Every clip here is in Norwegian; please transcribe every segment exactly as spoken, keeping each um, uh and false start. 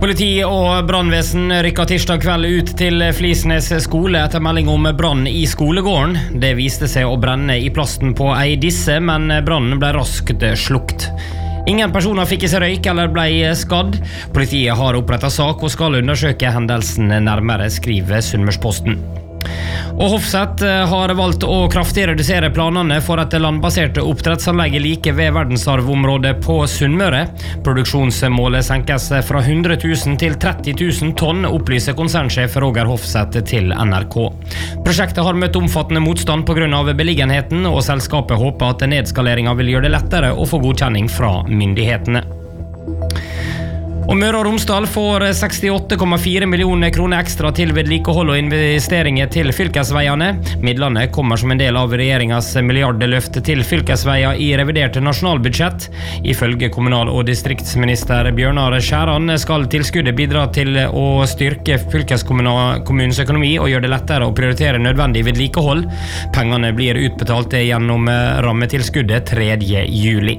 Politi og brannvesen rykket tirsdag kveld ut til Flisnes skole etter melding om brann i skolegården. Det viste seg å brenne i plasten på ei disse, men brannen ble raskt slukt. Ingen personer fikk i seg røyk eller ble skadd. Politiet har opprettet sak og skal undersøke hendelsen nærmere, skriver Sunnmørsposten. Og Hofseth har valgt å kraftig redusere planene for et landbasert oppdrettsanlegg like ved verdensarvområdet på Sunnmøre. Produksjonsmålet senkes fra hundre tusen til tretti tusen tonn, opplyser konsernsjef Roger Hofseth til N R K. Prosjektet har møtt omfattende motstand på grunn av beliggenheten, og selskapet håper at nedskaleringen vil gjøre det lettere å få godkjenning fra myndighetene. Og Møre og Romsdal får sekstiåtte komma fire millioner kroner ekstra til vedlikehold og investeringer til fylkesveiene. Midlene kommer som en del av regjeringens milliardløft til fylkesveier i reviderte nasjonalbudsjett. Ifølge kommunal- og distriktsminister Bjørnar Skjæran skal tilskuddet bidra til å styrke fylkeskommunens økonomi og gjøre det lettere å prioritere nødvendig vedlikehold. Pengene blir utbetalt gjennom rammetilskuddet tredje juli.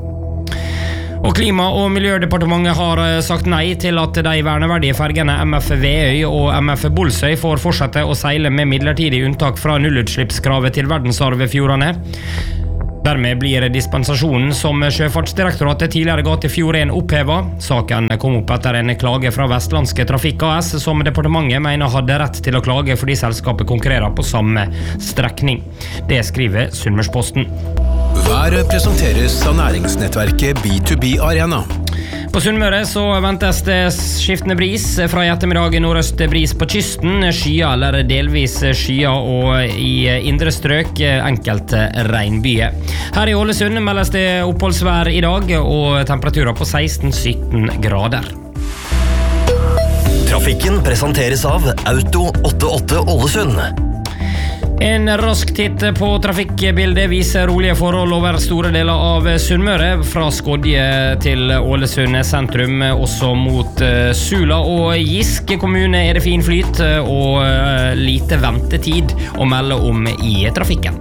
Og Klima- og miljødepartementet har sagt nei til at de verneverdige fergene M F Veøy og M F Bolsøy får fortsette å seile med midlertidig unntak fra nullutslippskravet til verdensarvfjordene. Dermed blir dispensasjonen som Sjøfartsdirektoratet tidligere ga til Fjord én opphevet. Saken kom opp etter en klage fra Vestlandske Trafikk A S, som departementet mener hadde rett til å klage fordi selskapet konkurrerer på samme strekning. Det skriver Sunnmørsposten. Været presenteres av næringsnettverket B to B Arena. På Sunnmøre så ventes det skiftende bris. Fra i ettermiddag nordøst bris på kysten, skya eller delvis skya, og i indre strøk enkelte regnbyer. Her i Ålesund meldes det oppholdsvær i dag, og temperaturer på seksten til sytten grader. Trafikken presenteres av Auto åttiåtte Ålesund. En rask titt på trafikkbildet viser rolige forhold over store deler av Sunnmøre, fra Skodje til Ålesund sentrum, også mot Sula og Giske kommune er det fin flyt og lite ventetid å melde om i trafikken.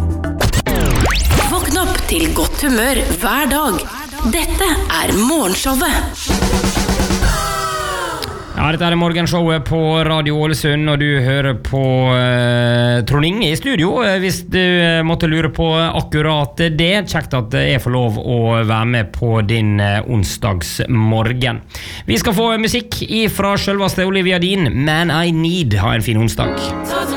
Våkn opp til godt humør hver dag. Dette er Morgenshowet. Ja, dette er morgenshowet på Radio Ålesund, og du hører på eh, Trond Inge i studio. Hvis du eh, måtte lure på akkurat det, kjekt at jeg får lov å være med på din eh, onsdagsmorgen. Vi skal få musikk fra selveste Olivia Dean, Man I Need. Ha en fin onsdag.